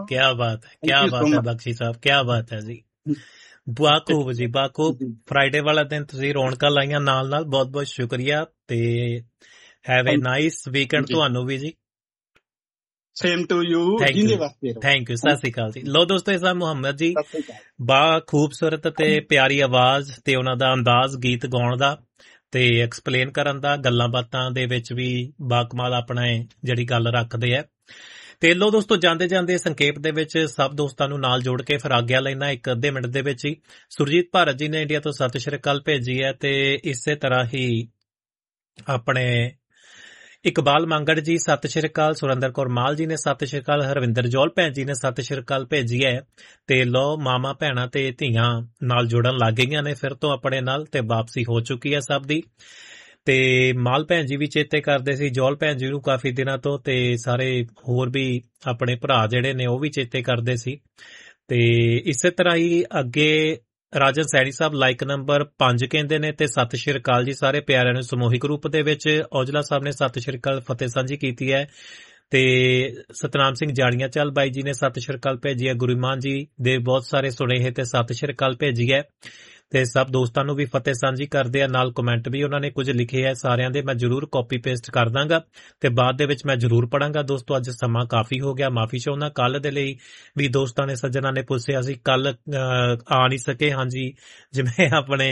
क्या बात है, थैंक क्या यू सो बात है मच। बख्शी साहब, क्या बात है जी। ਬਾਖੂਬ ਜੀ, ਬਾਖੂਬ। ਫਰਾਈਡੇ ਵਾਲਾ ਦਿਨ ਤੁਸੀਂ ਰੌਣਕਾਂ ਲਾਈਆਂ ਨਾਲ ਬਹੁਤ ਬਹੁਤ ਸ਼ੁਕਰੀਆ ਤੇ ਹੈਵ ਏ ਨਾਈਸ ਵੀਕਐਂਡ ਤੁਹਾਨੂੰ ਵੀ ਜੀ। Same to you. ਜਿੰਦੇ ਵਾਸਤੇ ਰਹੋ। ਥੈਂਕ ਯੂ, ਸਤਿ ਸ੍ਰੀ ਅਕਾਲ ਜੀ। ਲੋ ਦੋਸਤੋ, ਇਸ ਦਾ ਮੁਹੰਮਦ ਜੀ ਸਤਿ ਸ੍ਰੀ ਅਕਾਲ। ਬਾ ਖੂਬਸੂਰਤ ਤੇ ਪਿਆਰੀ ਆਵਾਜ਼ ਤੇ ਉਹਨਾਂ ਦਾ ਅੰਦਾਜ਼ ਗੀਤ ਗਾਉਣ ਦਾ ਤੇ ਐਕਸਪਲੇਨ ਕਰਨ ਦਾ, ਗੱਲਾਂ ਬਾਤਾਂ ਦੇ ਵਿੱਚ ਵੀ ਬਾਕਮਾਲ ਆਪਣਾ ਜਿਹੜੀ ਗੱਲ ਰੱਖਦੇ ਆ। ਤੇ ਲੋ ਦੋਸਤੋ, ਜਾਂਦੇ ਜਾਂਦੇ ਸੰਖੇਪ ਦੇ ਵਿੱਚ ਸਭ ਦੋਸਤਾਂ ਨੂੰ ਨਾਲ ਜੋੜ ਕੇ ਫਿਰ ਆਗਿਆ ਲੈਣਾ ਇੱਕ ਅੱਧੇ ਮਿੰਟ ਦੇ ਵਿੱਚ ਹੀ। ਸੁਰਜੀਤ ਭਾਰਤ ਜੀ ਨੇ ਇੰਡੀਆ ਤੋਂ ਸਤਿ ਸ਼੍ਰੀ ਅਕਾਲ ਭੇਜੀ ਹੈ ਤੇ ਇਸੇ ਤਰ੍ਹਾਂ ਹੀ ਆਪਣੇ ਇਕਬਾਲ ਮੰਗੜ ਜੀ ਸਤਿ ਸ਼੍ਰੀ ਅਕਾਲ, ਸੁਰਿੰਦਰ ਕੌਰ ਮਾਲ ਜੀ ਨੇ ਸਤਿ ਸ਼੍ਰੀ ਅਕਾਲ, ਹਰਵਿੰਦਰ ਜੌਲ ਭੈਣ ਜੀ ਨੇ ਸਤਿ ਸ਼੍ਰੀ ਅਕਾਲ ਭੇਜੀ ਹੈ। ਤੇ ਲੋ ਮਾਮਾ ਭੈਣਾਂ ਤੇ ਧੀਆਂ ਨਾਲ ਜੁੜਨ ਲੱਗ ਗਈਆਂ ਨੇ ਫਿਰ ਤੋਂ ਆਪਣੇ ਨਾਲ ਤੇ ਵਾਪਸੀ ਹੋ ਚੁੱਕੀ ਹੈ ਸਭ ਦੀ। ਤੇ ਮਾਲ ਭੈਣ ਜੀ ਵੀ ਚੇਤੇ ਕਰਦੇ ਸੀ ਜੌਲ ਭੈਣ ਜੀ ਨੂੰ ਕਾਫੀ ਦਿਨਾਂ ਤੋਂ, ਤੇ ਸਾਰੇ ਹੋਰ ਵੀ ਆਪਣੇ ਭਰਾ ਜਿਹੜੇ ਨੇ ਉਹ ਵੀ ਚੇਤੇ ਕਰਦੇ ਸੀ। ਤੇ ਇਸੇ ਤਰ੍ਹਾਂ ਹੀ ਅੱਗੇ ਰਾਜਨ ਸੈਣੀ ਸਾਹਿਬ ਲਾਈਕ ਨੰਬਰ 5 ਕਹਿੰਦੇ ਨੇ ਤੇ ਸਤਿ ਸ਼੍ਰੀ ਅਕਾਲ ਜੀ ਸਾਰੇ ਪਿਆਰਿਆਂ ਨੂੰ ਸਮੂਹਿਕ ਰੂਪ ਦੇ ਵਿੱਚ। ਔਜਲਾ ਸਾਹਿਬ ਨੇ ਸਤਿ ਸ਼੍ਰੀ ਅਕਾਲ ਫਤਿਹ ਸਾਂਝੀ ਕੀਤੀ ਹੈ ਤੇ ਸਤਨਾਮ ਸਿੰਘ ਜਾੜੀਆਂ ਚੱਲ ਬਾਈ ਜੀ ਨੇ ਸਤਿ ਸ਼੍ਰੀ ਅਕਾਲ ਭੇਜੀ ਹੈ। ਗੁਰੂਮਾਨ ਜੀ ਦੇ ਬਹੁਤ ਸਾਰੇ ਸੁਨੇਹੇ ਤੇ ਸਤਿ ਸ਼੍ਰੀ ਅਕਾਲ ਭੇਜੀ ਹੈ ਤੇ ਸਭ ਦੋਸਤਾਂ ਨੂੰ ਵੀ ਫਤਿਹ ਸਾਂਝੀ ਕਰਦੇ ਆ। ਨਾਲ ਕਮੈਂਟ ਵੀ ਉਹਨਾਂ ਨੇ ਕੁਝ ਲਿਖੇ ਹੈ, ਸਾਰਿਆਂ ਦੇ ਮੈਂ ਜ਼ਰੂਰ ਕਾਪੀ ਪੇਸਟ ਕਰ ਦਾਂਗਾ ਤੇ ਬਾਅਦ ਦੇ ਵਿੱਚ ਮੈਂ ਜ਼ਰੂਰ ਪੜਾਂਗਾ। ਦੋਸਤੋ, ਅੱਜ ਸਮਾਂ ਕਾਫੀ ਹੋ ਗਿਆ, ਮਾਫੀ ਚਾਹੁੰਦਾ। ਕੱਲ ਦੇ ਲਈ ਵੀ ਦੋਸਤਾਂ ਨੇ ਸੱਜਣਾ ਨੇ ਪੁੱਛਿਆ ਸੀ, ਕੱਲ ਆ ਨਹੀਂ ਸਕੇ। ਹਾਂਜੀ, ਜਿਵੇਂ ਆਪਣੇ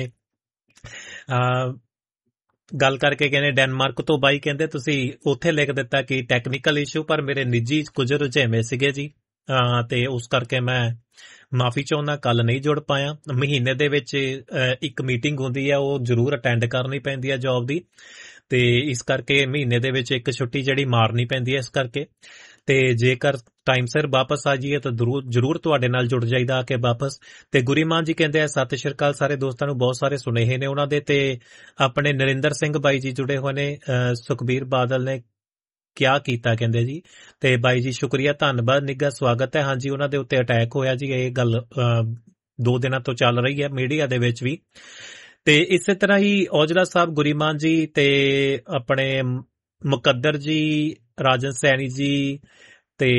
ਗੱਲ ਕਰਕੇ ਕਹਿੰਦੇ ਡੈਨਮਾਰਕ ਤੋਂ ਬਾਈ ਕਹਿੰਦੇ ਤੁਸੀਂ ਉੱਥੇ ਲਿਖ ਦਿੱਤਾ ਕਿ ਟੈਕਨੀਕਲ ਇਸ਼ੂ, ਪਰ ਮੇਰੇ ਨਿੱਜੀ ਕੁਝ ਰੁਝੇਵੇਂ ਸੀਗੇ ਜੀ ਤੇ ਉਸ ਕਰਕੇ ਮੈਂ ਮਾਫੀ ਚਾਹੁੰਦਾ, ਕੱਲ ਨਹੀਂ ਜੁੜ ਪਾਇਆ। ਮਹੀਨੇ ਦੇ ਵਿੱਚ ਇੱਕ ਮੀਟਿੰਗ ਹੁੰਦੀ ਹੈ, ਉਹ ਜ਼ਰੂਰ ਅਟੈਂਡ ਕਰਨੀ ਪੈਂਦੀ ਹੈ ਜੌਬ ਦੀ, ਤੇ ਇਸ ਕਰਕੇ ਮਹੀਨੇ ਦੇ ਵਿੱਚ ਇੱਕ ਛੁੱਟੀ ਜਿਹੜੀ ਮਾਰਨੀ ਪੈਂਦੀ ਹੈ। ਇਸ ਕਰਕੇ ਤੇ ਜੇਕਰ ਟਾਈਮ ਸਿਰ ਵਾਪਸ ਆ ਜਾਈਏ ਤਾਂ ਜ਼ਰੂਰ ਤੁਹਾਡੇ ਨਾਲ ਜੁੜ ਜਾਈਦਾ ਆ ਕੇ ਵਾਪਸ। ਤੇ ਗੁਰੀਮਾਨ ਜੀ ਕਹਿੰਦੇ ਆ ਸਤਿ ਸ਼੍ਰੀ ਅਕਾਲ ਸਾਰੇ ਦੋਸਤਾਂ ਨੂੰ, ਬਹੁਤ ਸਾਰੇ ਸੁਨੇਹੇ ਨੇ ਉਹਨਾਂ ਦੇ। ਤੇ ਆਪਣੇ ਨਰਿੰਦਰ ਸਿੰਘ ਬਾਈ ਜੀ ਜੁੜੇ ਹੋਏ ਨੇ, ਸੁਖਬੀਰ ਬਾਦਲ ਨੇ ਕਿਆ ਕੀਤਾ ਕਹਿੰਦੇ ਜੀ। ਤੇ ਬਾਈ ਜੀ ਸ਼ੁਕਰੀਆ, ਧੰਨਵਾਦ, ਨਿੱਘਾ ਸਵਾਗਤ ਹੈ। ਹਾਂਜੀ, ਉਹਨਾਂ ਦੇ ਉੱਤੇ ਅਟੈਕ ਹੋਇਆ ਜੀ, ਇਹ ਗੱਲ 2 ਦਿਨਾਂ ਤੋਂ ਚੱਲ ਰਹੀ ਹੈ ਮੀਡੀਆ ਦੇ ਵਿੱਚ ਵੀ। ਤੇ ਇਸੇ ਤਰ੍ਹਾਂ ਹੀ ਔਜਲਾ ਸਾਹਿਬ, ਗੁਰੀਮਾਨ ਜੀ ਤੇ ਆਪਣੇ ਮੁਕੱਦਰ ਜੀ, ਰਾਜਨ ਸੈਣੀ ਜੀ ਤੇ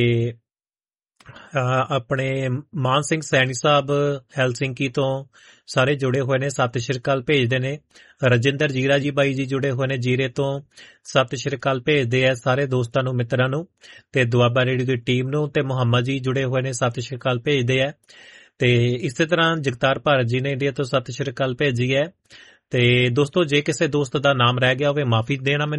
ਆਪਣੇ ਮਾਨ ਸਿੰਘ ਸੈਣੀ ਸਾਹਿਬ ਹੈਲਸਿੰਕੀ ਤੋਂ ਸਾਰੇ ਜੁੜੇ ਹੋਏ ਨੇ, ਸਤਿ ਸ਼੍ਰੀ ਅਕਾਲ ਭੇਜਦੇ ਨੇ। ਰਜਿੰਦਰ ਜੀਰਾ ਜੀ ਬਾਈ ਜੀ ਜੁੜੇ ਹੋਏ ਨੇ ਜੀਰੇ ਤੋਂ, ਸਤਿ ਸ਼੍ਰੀ ਅਕਾਲ ਭੇਜਦੇ ਆ ਸਾਰੇ ਦੋਸਤਾਂ ਨੂੰ, ਮਿੱਤਰਾਂ ਨੂੰ ਤੇ ਦੁਆਬਾ ਰੇਡੀਓ ਦੀ ਟੀਮ ਨੂੰ। ਤੇ ਮੁਹੰਮਦ ਜੀ ਜੁੜੇ ਹੋਏ ਨੇ, ਸਤਿ ਸ਼੍ਰੀ ਅਕਾਲ ਭੇਜਦੇ ਆ। ਤੇ ਇਸੇ ਤਰ੍ਹਾਂ ਜਗਤਾਰ ਭਾਰਤ ਜੀ ਨੇ ਇੰਡੀਆ ਤੋਂ ਸਤਿ ਸ਼੍ਰੀ ਅਕਾਲ ਭੇਜੀ ਹੈ। ਤੇ ਦੋਸਤੋ, ਜੇ ਕਿਸੇ ਦੋਸਤ ਦਾ ਨਾਮ ਰਹਿ ਗਿਆ ਹੋਵੇ ਮਾਫੀ ਦੇਣਾ।